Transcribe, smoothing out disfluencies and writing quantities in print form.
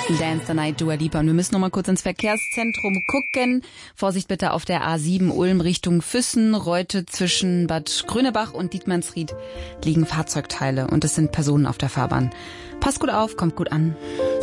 Dance the Night, Dua Lipa. Und wir müssen noch mal kurz ins Verkehrszentrum gucken. Vorsicht bitte auf der A7 Ulm Richtung Füssen. Reute zwischen Bad Grönebach und Dietmannsried liegen Fahrzeugteile und es sind Personen auf der Fahrbahn. Passt gut auf, kommt gut an.